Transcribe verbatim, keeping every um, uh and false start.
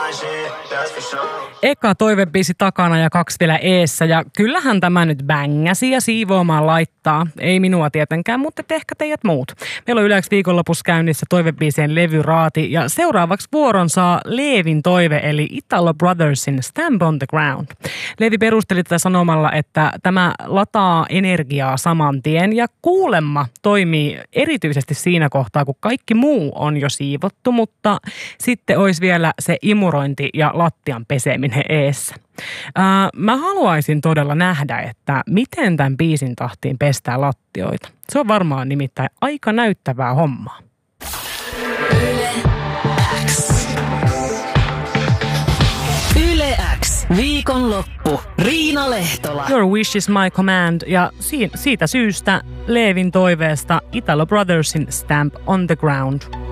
Eka toivebiisi takana ja kaksi vielä eessä ja kyllähän tämä nyt bängäsi ja siivoamaan laittaa. Ei minua tietenkään, mutta ehkä teidät muut. Meillä on yleensä viikonlopussa käynnissä toivebiisien levyraati ja seuraavaksi vuoron saa Leevin toive eli Italo Brothersin Stamp on the Ground. Leevi perusteli tätä sanomalla, että tämä lataa energiaa saman tien ja kuulemma toimii erityisesti siinä kohtaa, kun kaikki muu on jo siivottu, mutta sitten olisi vielä se imurointi ja lattian peseminen eessä. Ää, mä haluaisin todella nähdä, että miten tämän biisin tahtiin pestää lattioita. Se on varmaan nimittäin aika näyttävää hommaa. Yle X. Yle X. Viikonloppu. Riina Lehtola. Your wish is my command. Ja siitä syystä Leevin toiveesta Italo Brothersin Stamp on the Ground.